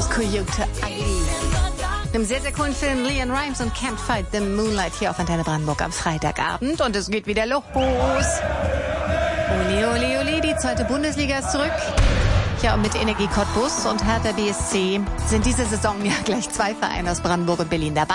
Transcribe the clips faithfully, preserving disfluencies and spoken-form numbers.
aus Coyote Ivy. Einem sehr, sehr coolen Film Leon Rimes und Can't Fight the Moonlight hier auf Antenne Brandenburg am Freitagabend. Und es geht wieder los. Uli, uli, uli, die zweite Bundesliga ist zurück. Ja, und mit Energie Cottbus und Hertha B S C sind diese Saison ja gleich zwei Vereine aus Brandenburg und Berlin dabei.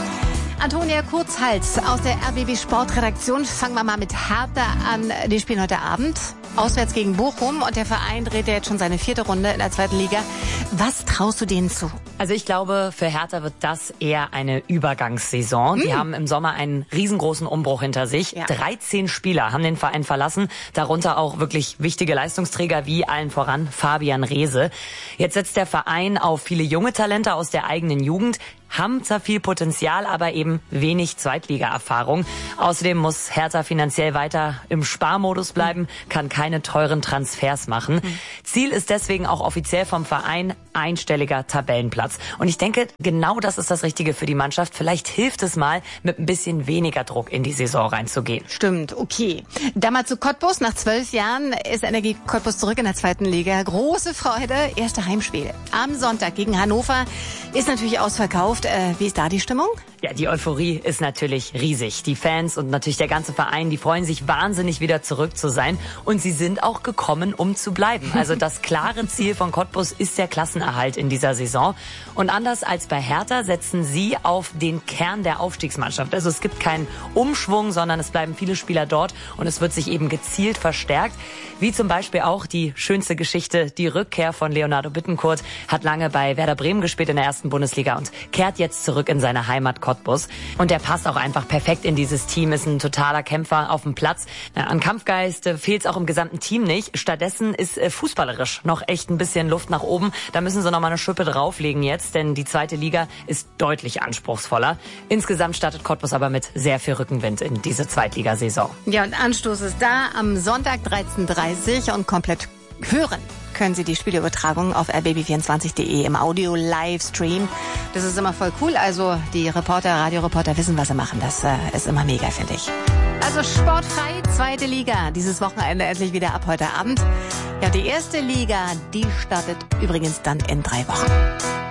Antonia Kurzhals aus der R B B Sportredaktion. Fangen wir mal mit Hertha an. Die spielen heute Abend auswärts gegen Bochum und der Verein dreht ja jetzt schon seine vierte Runde in der zweiten Liga. Was traust du denen zu? Also ich glaube, für Hertha wird das eher eine Übergangssaison. Hm. Die haben im Sommer einen riesengroßen Umbruch hinter sich. Ja. dreizehn Spieler haben den Verein verlassen, darunter auch wirklich wichtige Leistungsträger wie allen voran Fabian Reese. Jetzt setzt der Verein auf viele junge Talente aus der eigenen Jugend, haben zwar viel Potenzial, aber eben wenig Zweitliga-Erfahrung. Außerdem muss Hertha finanziell weiter im Sparmodus bleiben, kann keine teuren Transfers machen. Mhm. Ziel ist deswegen auch offiziell vom Verein einstelliger Tabellenplatz. Und ich denke, genau das ist das Richtige für die Mannschaft. Vielleicht hilft es mal, mit ein bisschen weniger Druck in die Saison reinzugehen. Stimmt, okay. Dann mal zu Cottbus. Nach zwölf Jahren ist Energie Cottbus zurück in der zweiten Liga. Große Freude. Erste Heimspiel am Sonntag gegen Hannover. Ist natürlich ausverkauft. Äh, wie ist da die Stimmung? Ja, die Euphorie ist natürlich riesig. Die Fans und natürlich der ganze Verein, die freuen sich wahnsinnig, wieder zurück zu sein. Und sie sind auch gekommen, um zu bleiben. Also das klare Ziel von Cottbus ist der Klassenerhalt in dieser Saison. Und anders als bei Hertha setzen sie auf den Kern der Aufstiegsmannschaft. Also es gibt keinen Umschwung, sondern es bleiben viele Spieler dort und es wird sich eben gezielt verstärkt. Wie zum Beispiel auch die schönste Geschichte, die Rückkehr von Leonardo Bittencourt, hat lange bei Werder Bremen gespielt in der ersten Bundesliga und kehrt jetzt zurück in seine Heimat Cottbus. Und der passt auch einfach perfekt in dieses Team, ist ein totaler Kämpfer auf dem Platz. An Kampfgeist fehlt es auch im gesamten Team nicht. Stattdessen ist fußballerisch noch echt ein bisschen Luft nach oben. Da müssen sie noch mal eine Schippe drauflegen jetzt, denn die zweite Liga ist deutlich anspruchsvoller. Insgesamt startet Cottbus aber mit sehr viel Rückenwind in diese Zweitligasaison. Ja, und Anstoß ist da am Sonntag dreizehn Uhr dreißig und komplett hören können Sie die Spielübertragung auf r b b vierundzwanzig punkt de im Audio-Livestream. Das ist immer voll cool. Also die Reporter, Radioreporter wissen, was sie machen. Das äh, ist immer mega, finde ich. Also sportfrei, zweite Liga. Dieses Wochenende endlich wieder ab heute Abend. Ja, die erste Liga, die startet übrigens dann in drei Wochen.